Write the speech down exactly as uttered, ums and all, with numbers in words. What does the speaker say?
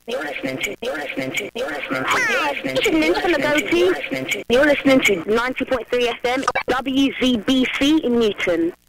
You're listening to, you're listening to, you're listening to, you're listening to, You're you're listening to listening to, Go you're To. listening to, You're listening to ninety point three F M, W Z B C in Newton.